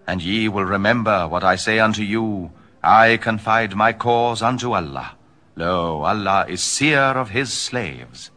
And ye will remember what I say unto you, I confide my cause unto Allah. Lo, Allah is seer of his slaves.